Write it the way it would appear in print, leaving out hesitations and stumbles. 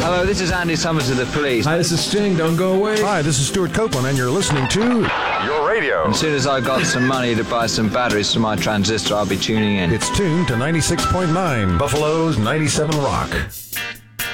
Hello, this is Andy Summers of The Police. Hi, this is Sting. Don't go away. Hi, this is Stuart Copeland, and you're listening to Your Radio. As soon as I got some money to buy some batteries for my transistor, I'll be tuning in. It's tuned to 96.9 Buffalo's 97 Rock.